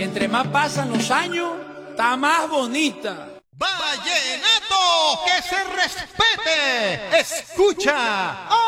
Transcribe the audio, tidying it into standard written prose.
que entre más pasan los años, está más bonita. ¡Vallenato! ¡Que se respete! ¡Escucha!